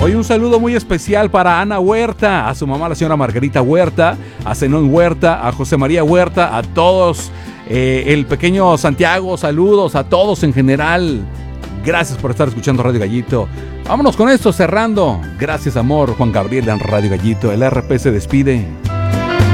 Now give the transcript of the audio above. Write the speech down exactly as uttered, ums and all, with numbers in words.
Hoy un saludo muy especial para Ana Huerta, a su mamá la señora Margarita Huerta, a Zenón Huerta, a José María Huerta, a todos, eh, el pequeño Santiago, saludos a todos en general. Gracias por estar escuchando Radio Gallito. Vámonos con esto, cerrando. Gracias, amor, Juan Gabriel en Radio Gallito. El R P se despide.